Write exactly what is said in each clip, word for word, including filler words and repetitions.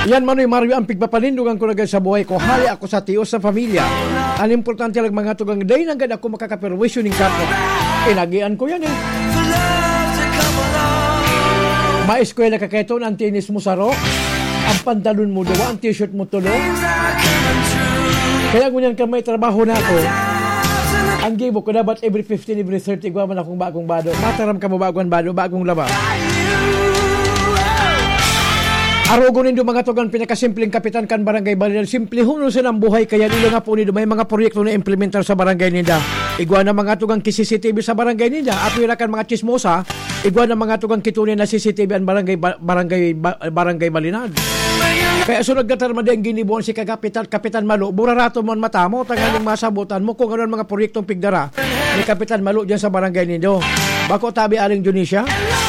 Yan manoy Mario ang pigpapanindugan ko na sa buhay ko. Hali ako sa tios sa pamilya. Ang importante lang mga tugang day na gad ako makakaperwisyo ng kapwa. Inagian ko yan eh. Maeskwela ka keto, ang tinis mo saro, ang pantalon mo dawa, ang t-shirt mo tulo. Kaya ngunyan ka may trabaho na ako. Ang gibo ko dapat every fifteen, every thirty gwa man akong bagong bado. Mataram ka mo bagong bado, bagong laba. Arugo nindo mga tugan pinakasimpleng kapitan kan barangay Balinan. Simple huno sa ng buhay kaya nila nga po nindo may mga proyekto na implementar sa barangay ninda. Igwa na mga tugang C C T V sa barangay ninda. Apira kan mga chismosa. Igwa na mga tugang kitunin na C C T V ang barangay barangay barangay Balinan. Kaya sunod gatar madi ang ginibuan si kagapitan Kapitan Malo. Burarato mo mata mo tangaling masabutan mo kung ano mga proyektong pigdara ni Kapitan Malo diyan sa barangay nindo. Bako tabi aling Junisha.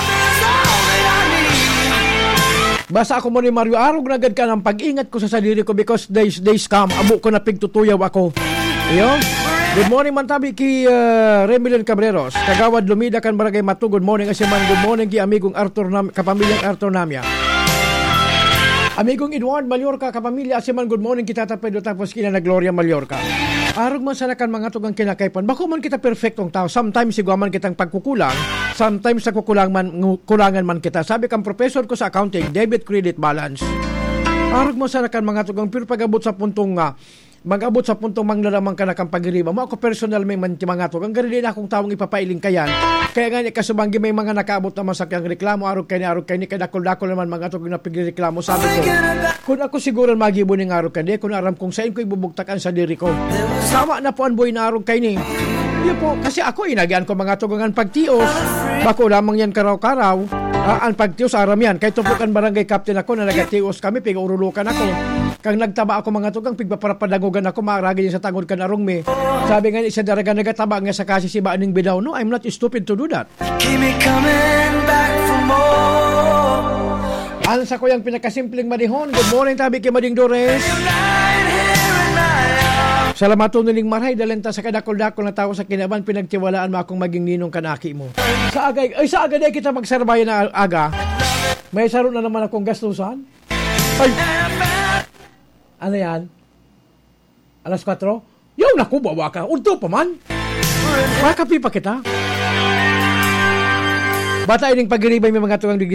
Basta ako mo ni Mario, arog na agad ka ng pag-ingat ko sa sarili ko because days days come, abo ko na pigtutuyaw ako. Iyo? Good morning man tabi ki uh, Remilian Cabreros. Kagawad Lumida kan barangay Matu. Good morning asiman. Good morning ki amigong Arthur Nam, kapamilyang Arthur Namia. Amigong Edward Mallorca, kapamilya asiman. Good morning kita Pedro tapos kina na Gloria Mallorca. Arog man sana kan mga tugang kinakaipan. Bako man kita perfectong tao. Sometimes sigwa man kitang pagkukulang. Sometimes sa kukulang man, kulangan man kita. Sabi kang professor ko sa accounting, debit credit balance. Arog mo sana kan mga tugang pero pag-abot sa puntong nga, mag-abot sa puntong manglalamang ka na kang pag-iriba. Mo ako personal may man mga tugang. Garilin akong tawang ipapailing kayan. Kaya nga ni kasubanggi may mga nakaabot naman sa kanyang reklamo. Arog kay ni arog kay ni kadakol-dakol naman mga tugang na pag-reklamo. Sabi ko, kung ako siguro magibo ni arog kay ni, kung aram kung saan ko ibubugtakan sa diri ko. Sama na po ang boy na arog kay ni. Yun po, kasi ako inagian ko mga tugangan pagtios. Bako lamang yan karaw-karaw. Uh, ang pagtios aram yan. Kahit tupukan barangay captain ako na nagatios kami, pig-urulukan ako. Kang nagtaba ako mga tugang, pigpaparapadangugan ako, maaragin yan sa tangod ka na rong me. Sabi nga isa daraga nagataba nga sa kasi si Baaning Bidaw. No, I'm not stupid to do that. Keep me coming back for more. Ansa ko yung pinakasimpleng madihon. Good morning tabi kay Mading Dores. Salamat to niling maray dalenta sa kadakol-dakol na tao sa kinaban pinagtiwalaan mo akong maging ninong kanaki mo. Sa agay, ay sa agay kita magsarbayan na aga. May saro na naman akong gastusan. Ay. Ano yan? Alas kwatro? Yung naku, bawa ka. Unto pa man. Makapi pa kita. Bata ining pag-iribay may mga tuwang